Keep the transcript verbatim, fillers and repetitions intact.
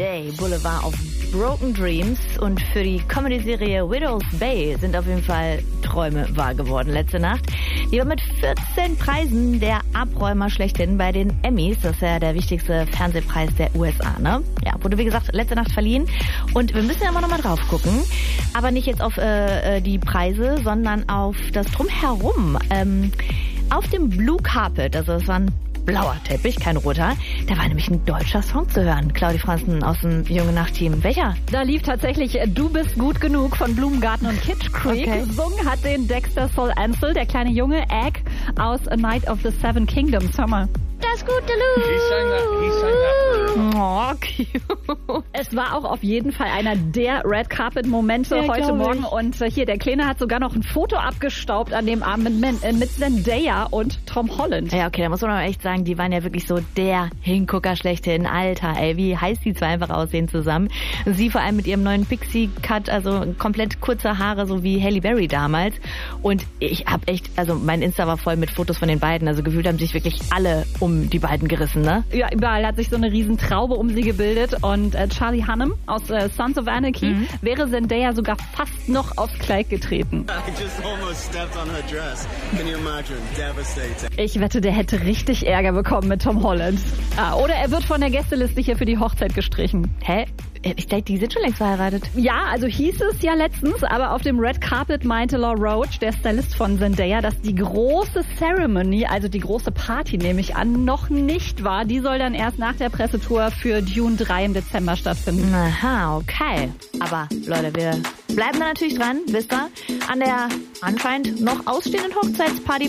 Day, Boulevard of Broken Dreams. Und für die Comedy-Serie Widow's Bay sind auf jeden Fall Träume wahr geworden letzte Nacht. Die war mit vierzehn Preisen der Abräumer schlechthin bei den Emmys. Das ist ja der wichtigste Fernsehpreis der U S A, ne? Ja, wurde wie gesagt letzte Nacht verliehen. Und wir müssen ja immer noch mal drauf gucken. Aber nicht jetzt auf äh, die Preise, sondern auf das Drumherum. Ähm, auf dem Blue Carpet, also es war ein blauer Teppich, kein roter. Da war nämlich ein deutscher Song zu hören. Claudi Franzen aus dem Junge Nacht-Team. Welcher? Da lief tatsächlich Du bist gut genug von Blumengarten und Kitsch Creek. Okay. Gesungen hat den Dexter Sol Ansel, der kleine Junge Egg aus A Night of the Seven Kingdoms. Hör mal. Das gute Loot. He sang that, he sang that for Oh, cute. Es war auch auf jeden Fall einer der Red Carpet Momente Ja, heute glaub Morgen. ich. Und äh, hier, der Kleine hat sogar noch ein Foto abgestaubt an dem Abend mit, äh, mit Zendaya und Tom Holland. Ja, okay, da muss man aber echt sagen, die waren ja wirklich so der Hingucker schlechthin. Alter, ey, wie heiß die zwei einfach aussehen zusammen. Sie vor allem mit ihrem neuen Pixie-Cut, also komplett kurze Haare, so wie Halle Berry damals. Und ich hab echt, also mein Insta war voll mit Fotos von den beiden. Also gefühlt haben sich wirklich alle um die beiden gerissen, ne? Ja, überall hat sich so eine riesen Traube um sie gebildet. Und äh, Charlie Hunnam aus äh, Sons of Anarchy Mhm. wäre Zendaya sogar fast noch aufs Kleid getreten. I just almost stepped on her dress. Can you imagine? Devastating. Ich wette, der hätte richtig Ärger bekommen mit Tom Holland. Ah, oder er wird von der Gästeliste hier für die Hochzeit gestrichen. Hä? Ich dachte, die sind schon längst verheiratet. Ja, also hieß es ja letztens, aber auf dem Red Carpet meinte Law Roach, der Stylist von Zendaya, dass die große Ceremony, also die große Party nehme ich an, noch nicht war. Die soll dann erst nach der Pressetour für Dune drei im Dezember stattfinden. Aha, okay. Aber Leute, wir bleiben da natürlich dran, wisst ihr, an der anscheinend noch ausstehenden Hochzeitsparty